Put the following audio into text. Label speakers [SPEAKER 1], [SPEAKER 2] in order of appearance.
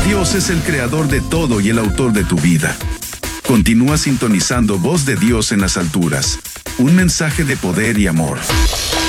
[SPEAKER 1] Dios es el creador de todo y el autor de tu vida. Continúa sintonizando Voz de Dios en las alturas. Un mensaje de poder y amor.